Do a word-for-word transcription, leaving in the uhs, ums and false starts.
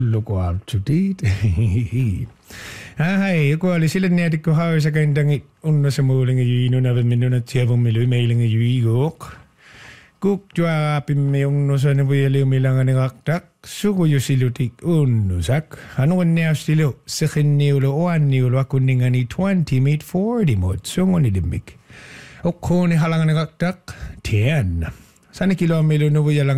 Look up to date. Hej, jeg går lige lidt nær, det går her, så kan jeg under sammenligning i nu, når vi minder til at få miljø mailing i går. Guk jo er op i med under sådan hvor jeg lever med langerne rakt, så går jo silutik under sak. Han var nær stille, så kan nævle og nævle og kunne i twenty meter forty mod sungen i det mig. Og kone har langerne rakt, ten. Sådan kilometer nu hvor jeg